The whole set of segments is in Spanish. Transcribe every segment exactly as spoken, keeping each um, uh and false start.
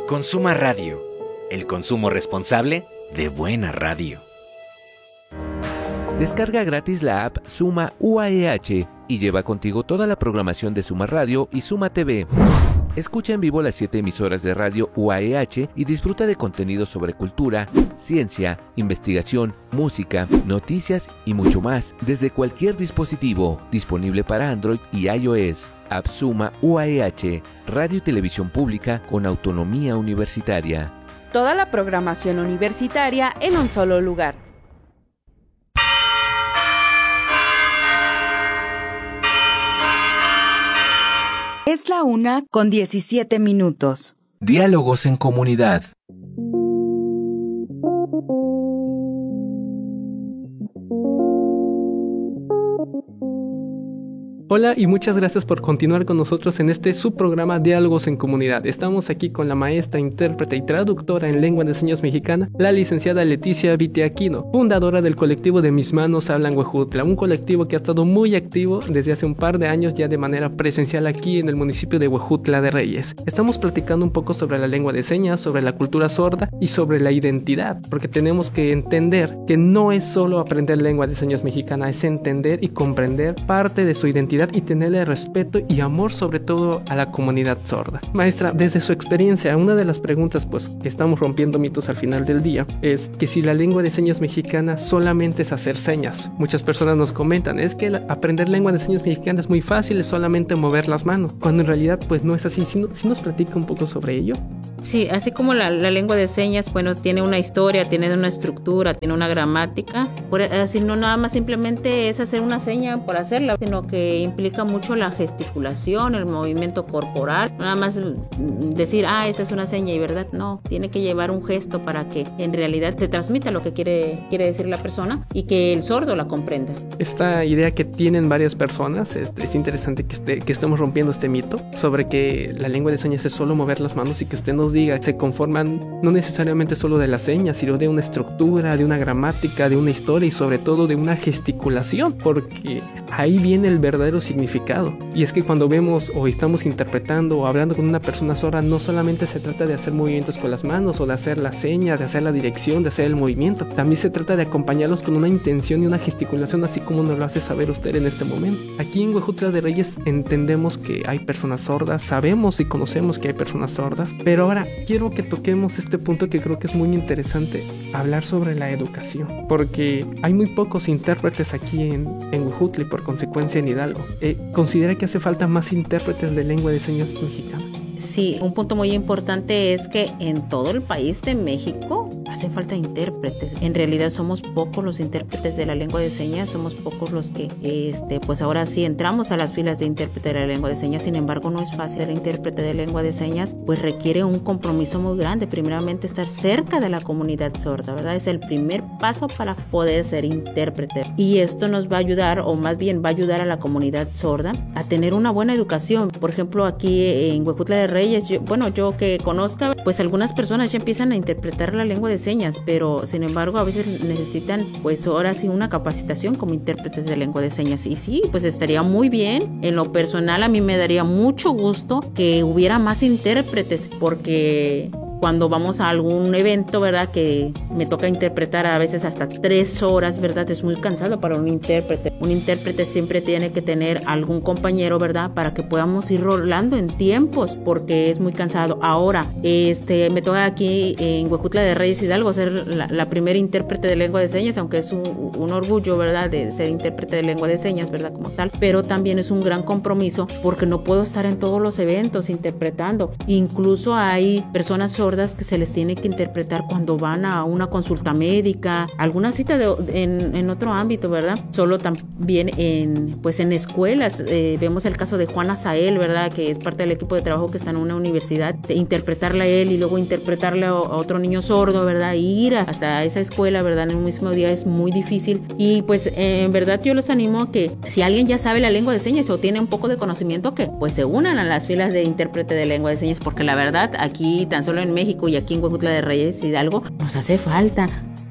Consuma Radio, el consumo responsable de buena radio. Descarga gratis la app Suma U A E H y lleva contigo toda la programación de Suma Radio y Suma T V. Escucha en vivo las siete emisoras de radio U A E H y disfruta de contenidos sobre cultura, ciencia, investigación, música, noticias y mucho más desde cualquier dispositivo, disponible para Android y iOS. App Suma U A E H, radio y televisión pública con autonomía universitaria. Toda la programación universitaria en un solo lugar. Es la una con diecisiete minutos. Diálogos en comunidad. Hola y muchas gracias por continuar con nosotros en este subprograma Diálogos en Comunidad. Estamos aquí con la maestra, intérprete y traductora en lengua de señas mexicana, la licenciada Leticia Viteaquino, fundadora del colectivo de Mis Manos Hablan Huejutla, un colectivo que ha estado muy activo desde hace un par de años ya de manera presencial aquí en el municipio de Huejutla de Reyes. Estamos platicando un poco sobre la lengua de señas, sobre la cultura sorda y sobre la identidad, porque tenemos que entender que no es solo aprender lengua de señas mexicana, es entender y comprender parte de su identidad y tenerle respeto y amor sobre todo a la comunidad sorda. Maestra, desde su experiencia, una de las preguntas pues que estamos rompiendo mitos al final del día es que si la lengua de señas mexicana solamente es hacer señas. Muchas personas nos comentan, es que aprender lengua de señas mexicana es muy fácil, es solamente mover las manos, cuando en realidad pues no es así. ¿Sí, no, sí nos platica un poco sobre ello? Sí, así como la, la lengua de señas, bueno, tiene una historia, tiene una estructura, tiene una gramática, por, así no nada más simplemente es hacer una seña por hacerla, sino que implica mucho la gesticulación, el movimiento corporal, nada más decir, ah, esa es una seña y verdad, no, tiene que llevar un gesto para que en realidad se transmita lo que quiere, quiere decir la persona y que el sordo la comprenda. Esta idea que tienen varias personas, es, es interesante que, esté, que estemos rompiendo este mito sobre que la lengua de señas es solo mover las manos y que usted nos diga, se conforman no necesariamente solo de las señas, sino de una estructura, de una gramática, de una historia y sobre todo de una gesticulación, porque ahí viene el verdadero significado. Y es que cuando vemos o estamos interpretando o hablando con una persona sorda, no solamente se trata de hacer movimientos con las manos o de hacer la seña, de hacer la dirección, de hacer el movimiento, también se trata de acompañarlos con una intención y una gesticulación, así como nos lo hace saber usted en este momento. Aquí en Huejutla de Reyes entendemos que hay personas sordas, sabemos y conocemos que hay personas sordas, pero ahora quiero que toquemos este punto que creo que es muy interesante, hablar sobre la educación, porque hay muy pocos intérpretes aquí en, en Huejutla y por consecuencia en Hidalgo. Eh, ¿Considera que hace falta más intérpretes de lengua de señas mexicana? Sí, un punto muy importante es que en todo el país de México hace falta intérpretes. En realidad somos pocos los intérpretes de la lengua de señas, somos pocos los que, este, pues ahora sí entramos a las filas de intérprete de la lengua de señas. Sin embargo, no es fácil ser intérprete de lengua de señas, pues requiere un compromiso muy grande. Primeramente, estar cerca de la comunidad sorda, ¿verdad? Es el primer paso para poder ser intérprete. Y esto nos va a ayudar, o más bien va a ayudar a la comunidad sorda a tener una buena educación. Por ejemplo, aquí en Huejutla de Reyes, yo, bueno, yo que conozca, pues algunas personas ya empiezan a interpretar la lengua de señas, pero sin embargo a veces necesitan pues ahora sí una capacitación como intérpretes de lengua de señas. Y sí, pues estaría muy bien. En lo personal a mí me daría mucho gusto que hubiera más intérpretes, porque cuando vamos a algún evento, ¿verdad?, que me toca interpretar a veces hasta tres horas, ¿verdad?, es muy cansado para un intérprete. Un intérprete siempre tiene que tener algún compañero, ¿verdad?, para que podamos ir rolando en tiempos, porque es muy cansado. Ahora, este, me toca aquí en Huejutla de Reyes Hidalgo ser la, la primera intérprete de lengua de señas, aunque es un, un orgullo, ¿verdad?, de ser intérprete de lengua de señas, ¿verdad?, como tal, pero también es un gran compromiso porque no puedo estar en todos los eventos interpretando. Incluso hay personas sordas que se les tiene que interpretar cuando van a una consulta médica, alguna cita de, en, en otro ámbito, ¿verdad? Solo también en, pues en escuelas. Eh, vemos el caso de Juan Azael, ¿verdad?, que es parte del equipo de trabajo que está en una universidad. Interpretarle a él y luego interpretarle a, a otro niño sordo, ¿verdad? Y ir hasta esa escuela, ¿verdad?, en un mismo día es muy difícil. Y pues eh, en verdad yo los animo a que si alguien ya sabe la lengua de señas o tiene un poco de conocimiento, que pues se unan a las filas de intérprete de lengua de señas, porque la verdad aquí tan solo en México y aquí en Huejutla de Reyes Hidalgo nos hace falta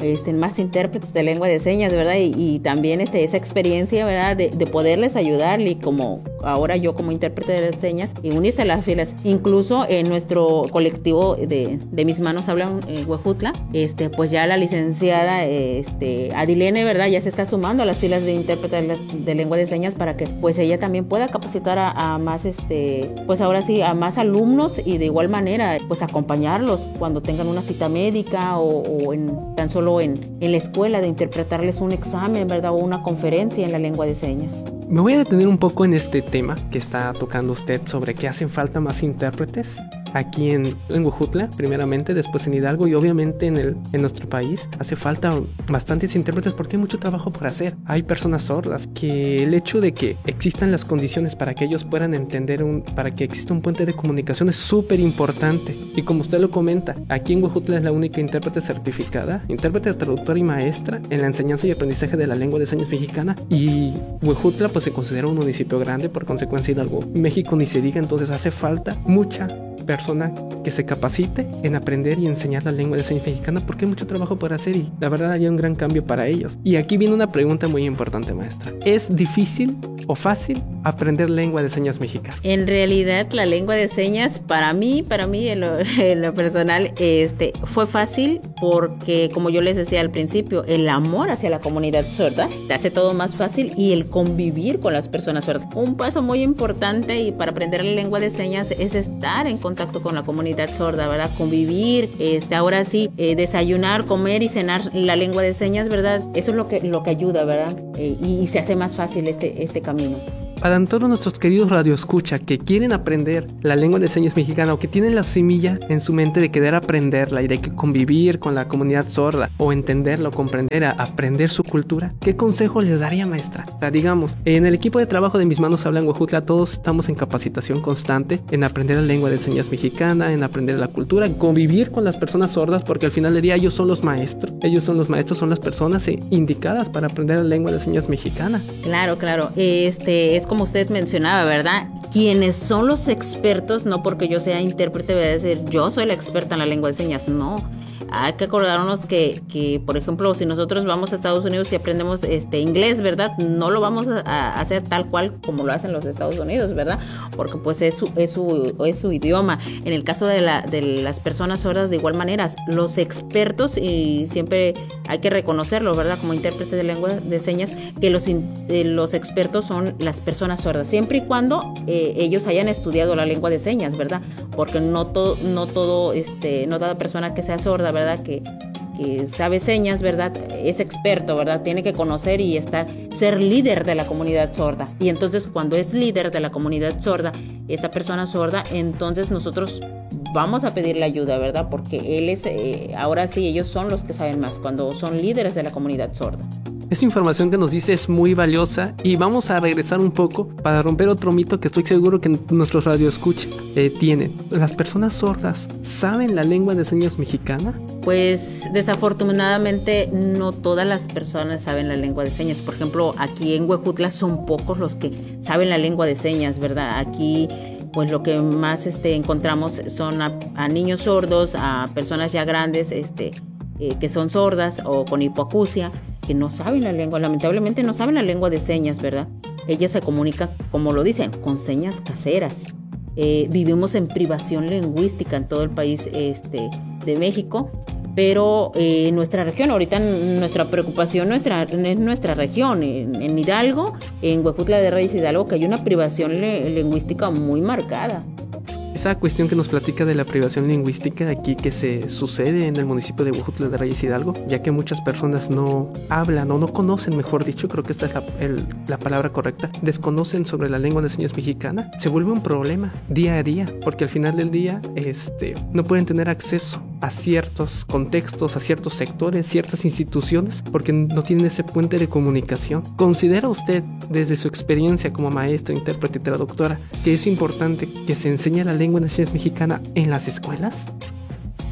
este, más intérpretes de lengua de señas, ¿verdad? Y, y también este, esa experiencia, ¿verdad? De, de poderles ayudar y como ahora yo como intérprete de señas y unirse a las filas. Incluso en nuestro colectivo de, de Mis Manos Hablan en Huejutla, este, pues ya la licenciada este, Adilene, ¿verdad? Ya se está sumando a las filas de intérpretes de, de lengua de señas para que pues ella también pueda capacitar a, a más, este, pues ahora sí, a más alumnos y de igual manera pues acompañarlos cuando tengan una cita médica o, o en, tan solo en, en la escuela de interpretarles un examen, ¿verdad? O una conferencia en la lengua de señas. Me voy a detener un poco en este tema que está tocando usted sobre que hacen falta más intérpretes aquí en, en Huejutla, primeramente, después en Hidalgo y obviamente en, el, en nuestro país. Hace falta bastantes intérpretes porque hay mucho trabajo por hacer. Hay personas sordas que el hecho de que existan las condiciones para que ellos puedan entender, un, para que exista un puente de comunicación es súper importante. Y como usted lo comenta, aquí en Huejutla es la única intérprete certificada, intérprete, traductora y maestra en la enseñanza y aprendizaje de la lengua de señas mexicana. Y Huejutla pues se considera un municipio grande, por consecuencia Hidalgo, México ni se diga, entonces hace falta mucha persona que se capacite en aprender y enseñar la lengua de señas mexicana porque hay mucho trabajo por hacer y la verdad hay un gran cambio para ellos. Y aquí viene una pregunta muy importante, maestra. ¿Es difícil o fácil aprender lengua de señas mexicana? En realidad la lengua de señas para mí, para mí en lo, en lo personal este, fue fácil porque como yo les decía al principio, el amor hacia la comunidad sorda te hace todo más fácil y el convivir con las personas sordas. Un paso muy importante y para aprender la lengua de señas es estar en contacto con la comunidad sorda, ¿verdad? Convivir, este, ahora sí, eh, desayunar, comer y cenar la lengua de señas, ¿verdad? Eso es lo que, lo que ayuda, ¿verdad? Eh, y, y se hace más fácil este, este camino. Para todos nuestros queridos radioescucha que quieren aprender la lengua de señas mexicana o que tienen la semilla en su mente de querer aprenderla y de que convivir con la comunidad sorda o entenderla o comprender, a aprender su cultura, ¿qué consejo les daría, maestra? O sea, digamos, en el equipo de trabajo de Mis Manos Hablan Huejutla todos estamos en capacitación constante en aprender la lengua de señas mexicana, en aprender la cultura, en convivir con las personas sordas porque al final del día ellos son los maestros, ellos son los maestros, son las personas indicadas para aprender la lengua de señas mexicana. Claro, claro, este es como usted mencionaba, ¿verdad? Quienes son los expertos, no porque yo sea intérprete voy a decir yo soy la experta en la lengua de señas, no. Hay que acordarnos que, que, por ejemplo, si nosotros vamos a Estados Unidos y aprendemos este inglés, ¿verdad? No lo vamos a, a hacer tal cual como lo hacen los Estados Unidos, ¿verdad? Porque pues es su, es su, es su idioma. En el caso de, la, de las personas sordas, de igual manera, los expertos, y siempre hay que reconocerlo, ¿verdad? Como intérpretes de lengua de señas, que los, eh, los expertos son las personas sordas, siempre y cuando eh, ellos hayan estudiado la lengua de señas, ¿verdad? Porque no todo, no todo, este, no toda persona que sea sorda, ¿verdad? Que, que sabe señas, ¿verdad? Es experto, ¿verdad? Tiene que conocer y estar, ser líder de la comunidad sorda. Y entonces cuando es líder de la comunidad sorda, esta persona sorda, entonces nosotros vamos a pedirle ayuda, ¿verdad? Porque él es, eh, ahora sí, ellos son los que saben más, cuando son líderes de la comunidad sorda. Esa información que nos dice es muy valiosa y vamos a regresar un poco para romper otro mito que estoy seguro que nuestros radioescuchas eh, tienen. ¿Las personas sordas saben la lengua de señas mexicana? Pues desafortunadamente no todas las personas saben la lengua de señas. Por ejemplo, aquí en Huejutla son pocos los que saben la lengua de señas, ¿verdad? Aquí pues lo que más este, encontramos son a, a niños sordos, a personas ya grandes este, eh, que son sordas o con hipoacusia, que no saben la lengua, lamentablemente no saben la lengua de señas, ¿verdad? Ellas se comunican, como lo dicen, con señas caseras. Eh, vivimos en privación lingüística en todo el país este, de México, pero en eh, nuestra región, ahorita nuestra preocupación nuestra, es nuestra región, en, en Hidalgo, en Huejutla de Reyes Hidalgo, que hay una privación le, lingüística muy marcada. Esa cuestión que nos platica de la privación lingüística aquí que se sucede en el municipio de Huejutla de Reyes Hidalgo, ya que muchas personas no hablan o no conocen, mejor dicho, creo que esta es la, el, la palabra correcta, desconocen sobre la lengua de señas mexicana, se vuelve un problema día a día, porque al final del día este, no pueden tener acceso a ciertos contextos, a ciertos sectores, ciertas instituciones, porque no tienen ese puente de comunicación. ¿Considera usted, desde su experiencia como maestra, intérprete y traductora, que es importante que se enseñe la lengua de señas mexicana en las escuelas?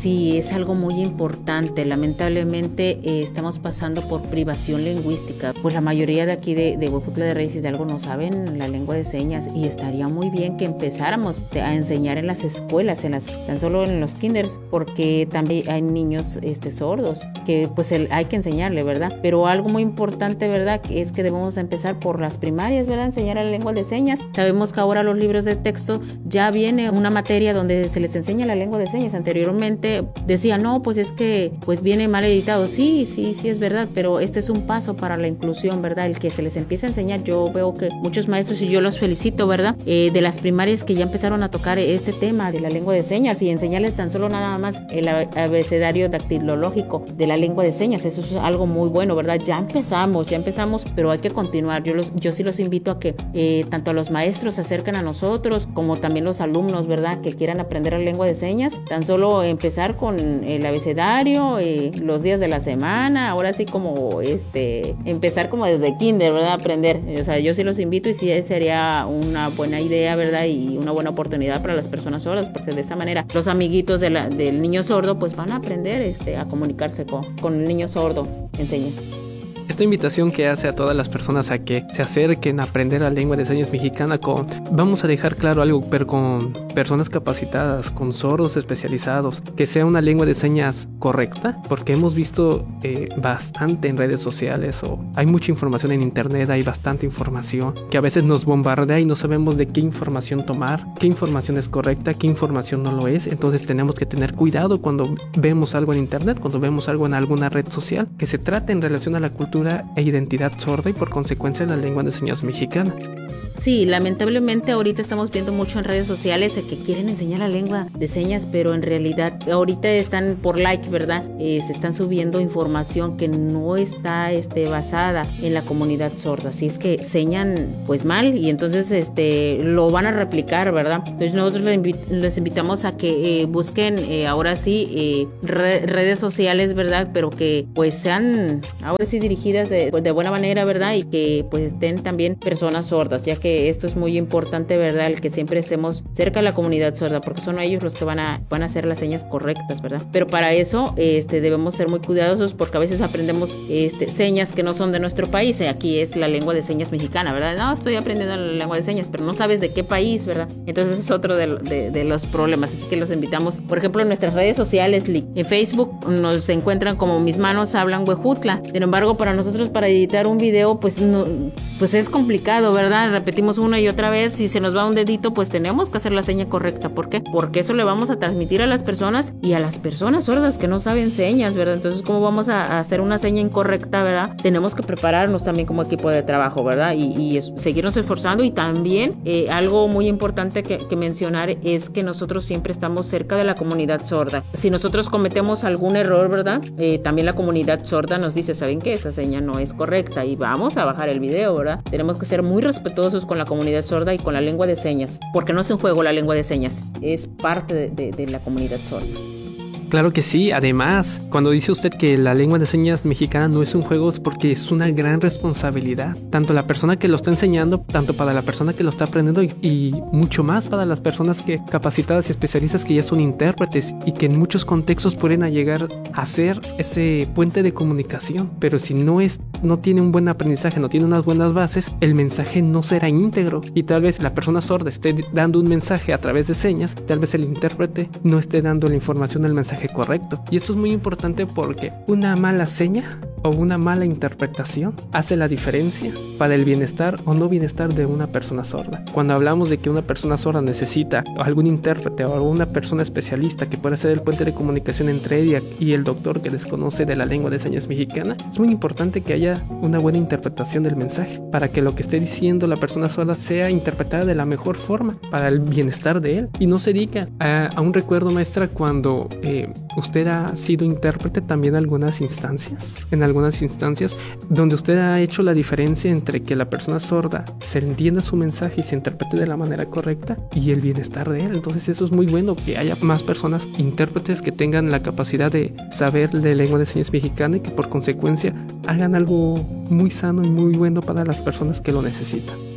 Sí, es algo muy importante. Lamentablemente eh, estamos pasando por privación lingüística. Pues la mayoría de aquí de, de Huejutla de Reyes Hidalgo no saben la lengua de señas y estaría muy bien que empezáramos a enseñar en las escuelas, en las, tan solo en los kinders, porque también hay niños este, sordos que pues el, hay que enseñarle, ¿verdad? Pero algo muy importante, ¿verdad? Es que debemos empezar por las primarias, ¿verdad? Enseñar la lengua de señas. Sabemos que ahora los libros de texto ya viene una materia donde se les enseña la lengua de señas. Anteriormente decía, no, pues es que pues viene mal editado. Sí, sí, sí es verdad, pero este es un paso para la inclusión, ¿verdad? El que se les empiece a enseñar. Yo veo que muchos maestros, y yo los felicito, ¿verdad? Eh, de las primarias que ya empezaron a tocar este tema de la lengua de señas y enseñarles tan solo nada más el abecedario dactilológico de la lengua de señas. Eso es algo muy bueno, ¿verdad? Ya empezamos, ya empezamos, pero hay que continuar. Yo, los, yo sí los invito a que eh, tanto los maestros se acerquen a nosotros como también los alumnos, ¿verdad? Que quieran aprender la lengua de señas. Tan solo empezar con el abecedario, eh, los días de la semana, ahora sí como este empezar como desde kinder, ¿verdad? Aprender. O sea, yo sí los invito y sí sería una buena idea, ¿verdad? Y una buena oportunidad para las personas sordas, porque de esa manera los amiguitos de la, del niño sordo pues van a aprender este, a comunicarse con, con el niño sordo en señas. Esta invitación que hace a todas las personas a que se acerquen a aprender la lengua de señas mexicana con, vamos a dejar claro algo, pero con personas capacitadas, con sordos especializados, que sea una lengua de señas correcta, porque hemos visto eh, bastante en redes sociales o hay mucha información en internet, hay bastante información que a veces nos bombardea y no sabemos de qué información tomar, qué información es correcta, qué información no lo es. Entonces tenemos que tener cuidado cuando vemos algo en internet, cuando vemos algo en alguna red social, que se trate en relación a la cultura e identidad sorda y por consecuencia la lengua de señas mexicana. Sí, lamentablemente ahorita estamos viendo mucho en redes sociales que quieren enseñar la lengua de señas, pero en realidad ahorita están por like, ¿verdad? Eh, se están subiendo información que no está este, basada en la comunidad sorda, así es que señan pues mal y entonces este lo van a replicar, ¿verdad? Entonces nosotros les, invi- les invitamos a que eh, busquen eh, ahora sí eh, re- redes sociales, ¿verdad? Pero que pues sean ahora sí dirigidas de, pues, de buena manera, ¿verdad? Y que pues estén también personas sordas, ya que esto es muy importante, ¿verdad? El que siempre estemos cerca de la comunidad sorda, porque son ellos los que van a, van a hacer las señas correctas, ¿verdad? Pero para eso este, debemos ser muy cuidadosos porque a veces aprendemos este, señas que no son de nuestro país. Aquí es la lengua de señas mexicana, ¿verdad? No, estoy aprendiendo la lengua de señas, pero no sabes de qué país, ¿verdad? Entonces es otro de, de, de los problemas. Así que los invitamos, por ejemplo, en nuestras redes sociales, en Facebook nos encuentran como Mis Manos Hablan Huejutla. Sin embargo, para nosotros, para editar un video, pues, no, pues es complicado, ¿verdad? Repetimos una y otra vez, si se nos va un dedito, pues tenemos que hacer la seña correcta. ¿Por qué? Porque eso le vamos a transmitir a las personas y a las personas sordas que no saben señas, ¿verdad? Entonces, ¿cómo vamos a, a hacer una seña incorrecta, verdad? Tenemos que prepararnos también como equipo de trabajo, ¿verdad? Y, y es, seguirnos esforzando y también eh, algo muy importante que, que mencionar es que nosotros siempre estamos cerca de la comunidad sorda. Si nosotros cometemos algún error, ¿verdad? Eh, también la comunidad sorda nos dice, ¿saben qué? Esa seña no es correcta y vamos a bajar el video, ¿verdad? Tenemos que ser muy respetuosos con la comunidad sorda y con la lengua de señas, porque no es un juego la lengua de señas, es parte de, de, de la comunidad sorda. Claro que sí, además, cuando dice usted que la lengua de señas mexicana no es un juego, es porque es una gran responsabilidad, tanto la persona que lo está enseñando, tanto para la persona que lo está aprendiendo y, y mucho más para las personas que capacitadas y especialistas que ya son intérpretes y que en muchos contextos pueden llegar a ser ese puente de comunicación, pero si no es, no tiene un buen aprendizaje, no tiene unas buenas bases, el mensaje no será íntegro y tal vez la persona sorda esté dando un mensaje a través de señas, tal vez el intérprete no esté dando la información del mensaje correcto. Y esto es muy importante porque una mala seña o una mala interpretación hace la diferencia para el bienestar o no bienestar de una persona sorda. Cuando hablamos de que una persona sorda necesita algún intérprete o alguna persona especialista que pueda ser el puente de comunicación entre ella y el doctor que desconoce de la lengua de señas mexicana, es muy importante que haya una buena interpretación del mensaje para que lo que esté diciendo la persona sorda sea interpretada de la mejor forma para el bienestar de él. Y no se diga, a, a un recuerdo, maestra, cuando eh, usted ha sido intérprete también en algunas instancias, en algunas instancias donde usted ha hecho la diferencia entre que la persona sorda se entienda su mensaje y se interprete de la manera correcta y el bienestar de él. Entonces eso es muy bueno, que haya más personas intérpretes que tengan la capacidad de saber de lengua de señas mexicana y que por consecuencia hagan algo muy sano y muy bueno para las personas que lo necesitan.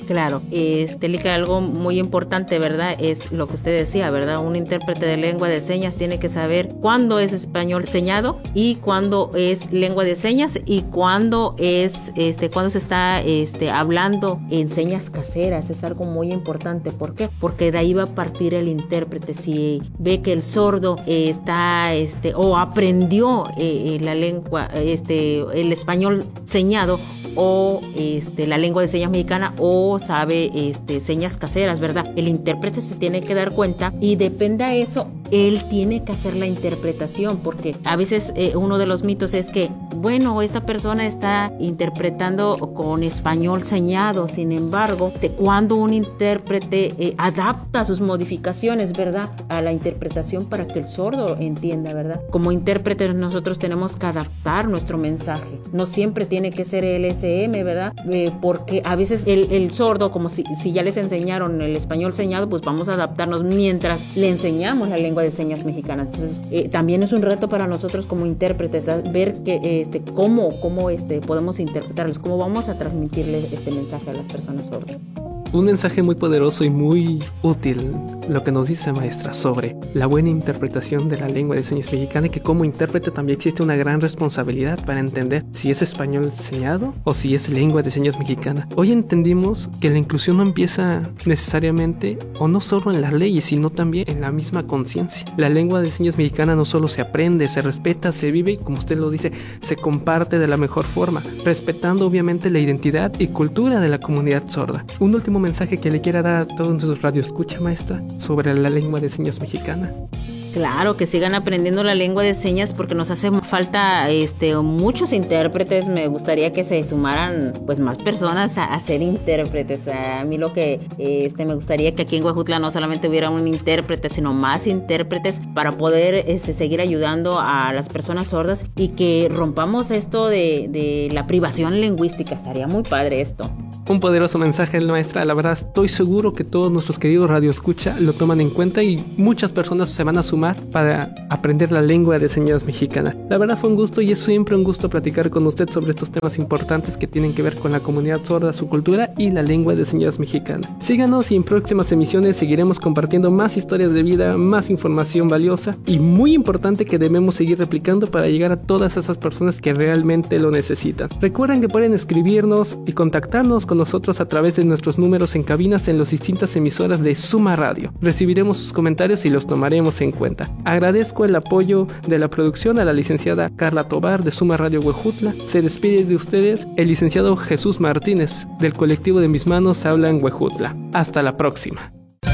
Claro, este, Lica, algo muy importante, ¿verdad? Es lo que usted decía, ¿verdad? Un intérprete de lengua de señas tiene que saber cuándo es español señado y cuándo es lengua de señas y cuándo es, este, cuándo se está, este, hablando en señas caseras. Es algo muy importante. ¿Por qué? Porque de ahí va a partir el intérprete. Si ve que el sordo eh, está, este, o aprendió eh, la lengua, este, el español señado o este, la lengua de señas mexicana o sabe este, señas caseras, ¿verdad? El intérprete se tiene que dar cuenta y depende de eso, él tiene que hacer la interpretación, porque a veces eh, uno de los mitos es que, bueno, esta persona está interpretando con español señado, sin embargo, de cuando un intérprete eh, adapta sus modificaciones, ¿verdad?, a la interpretación para que el sordo entienda, ¿verdad? Como intérpretes nosotros tenemos que adaptar nuestro mensaje, no siempre tiene que ser el S M, ¿verdad? Eh, porque a veces el, el sordo, como si, si ya les enseñaron el español señado, pues vamos a adaptarnos mientras le enseñamos la lengua de señas mexicana. Entonces, eh, también es un reto para nosotros como intérpretes, ¿sabes? Ver que, este, cómo, cómo este, podemos interpretarles, cómo vamos a transmitirles este mensaje a las personas sordas. Un mensaje muy poderoso y muy útil lo que nos dice maestra sobre la buena interpretación de la lengua de señas mexicana, y que como intérprete también existe una gran responsabilidad para entender si es español señado o si es lengua de señas mexicana. Hoy entendimos que la inclusión no empieza necesariamente o no solo en las leyes, sino también en la misma conciencia. La lengua de señas mexicana no solo se aprende, se respeta, se vive y, como usted lo dice, se comparte de la mejor forma, respetando obviamente la identidad y cultura de la comunidad sorda. Un último mensaje que le quiera dar a todos sus radioescucha, maestra, sobre la lengua de señas mexicana. Claro, que sigan aprendiendo la lengua de señas porque nos hace falta este, muchos intérpretes. Me gustaría que se sumaran pues más personas a, a ser intérpretes. A mí lo que este, me gustaría que aquí en Huejutla no solamente hubiera un intérprete, sino más intérpretes para poder este, seguir ayudando a las personas sordas y que rompamos esto de, de la privación lingüística. Estaría muy padre esto. Un poderoso mensaje, maestra. La verdad, estoy seguro que todos nuestros queridos radioescucha lo toman en cuenta y muchas personas se van a sumar para aprender la lengua de señas mexicana. La verdad fue un gusto y es siempre un gusto platicar con usted sobre estos temas importantes que tienen que ver con la comunidad sorda, su cultura y la lengua de señas mexicana. Síganos y en próximas emisiones seguiremos compartiendo más historias de vida, más información valiosa y muy importante que debemos seguir replicando para llegar a todas esas personas que realmente lo necesitan. Recuerden que pueden escribirnos y contactarnos con nosotros a través de nuestros números en cabinas en las distintas emisoras de Suma Radio. Recibiremos sus comentarios y los tomaremos en cuenta. Agradezco el apoyo de la producción a la licenciada Carla Tobar de Suma Radio Huejutla. Se despide de ustedes el licenciado Jesús Martínez del colectivo de Mis Manos Hablan Huejutla. Hasta la próxima.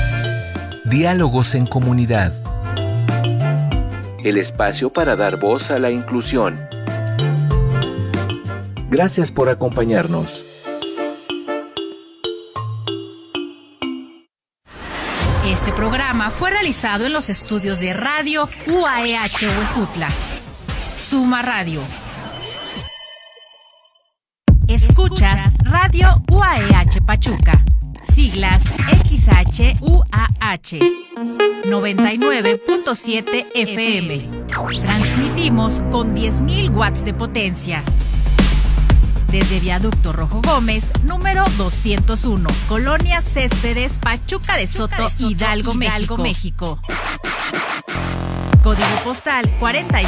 Diálogos en comunidad. El espacio para dar voz a la inclusión. Gracias por acompañarnos. Este programa fue realizado en los estudios de Radio U A E H Huejutla. Suma Radio. Escuchas Radio U A E H Pachuca. Siglas X H U A H. noventa y nueve punto siete F M. Transmitimos con diez mil watts de potencia. Desde Viaducto Rojo Gómez, número doscientos uno, Colonia Céspedes, Pachuca de Soto, Pachuca de Soto Hidalgo, Hidalgo, México. México. Código postal cuarenta y